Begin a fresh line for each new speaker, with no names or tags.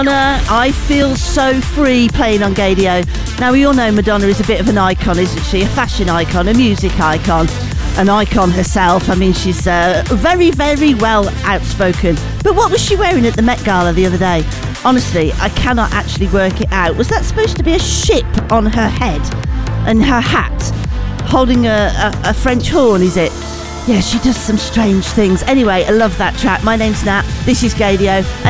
I Feel So Free, playing on Gadio. Now, we all know Madonna is a bit of an icon, isn't she? A fashion icon, a music icon, an icon herself. I mean, she's very, very well outspoken. But what was she wearing at the Met Gala the other day? Honestly, I cannot actually work it out. Was that supposed to be a ship on her head and her hat holding a French horn, is it? Yeah, she does some strange things. Anyway, I love that track. My name's Nat. This is Gadio.